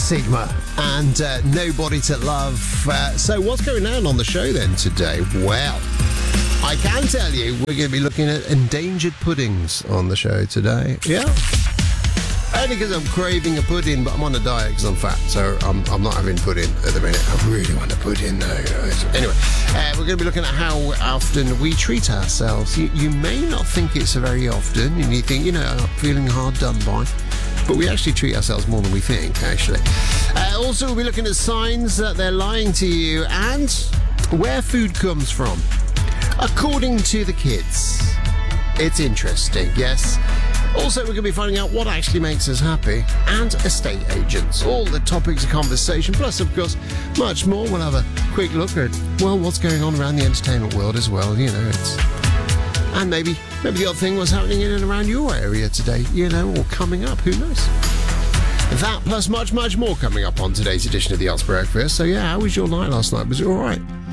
Sigma and Nobody to Love. So what's going on the show then today? Well, I can tell you we're going to be looking at endangered puddings on the show today. Yeah. Only because I'm craving a pudding, but I'm on a diet because I'm fat, so I'm not having pudding at the minute. I really want a pudding though. Anyway, we're going to be looking at how often we treat ourselves. You may not think it's very often, and you think, I'm feeling hard done by. But we actually treat ourselves more than we think, actually. Also, we'll be looking at signs that they're lying to you and where food comes from. According to the kids. It's interesting, yes. Also, we're going to be finding out what actually makes us happy and estate agents. All the topics of conversation, plus, of course, much more. We'll have a quick look at, what's going on around the entertainment world as well. And maybe the odd thing was happening in and around your area today, or coming up, who knows? That plus much, much more coming up on today's edition of the Arts Breakfast. So, how was your night last night? Was it all right?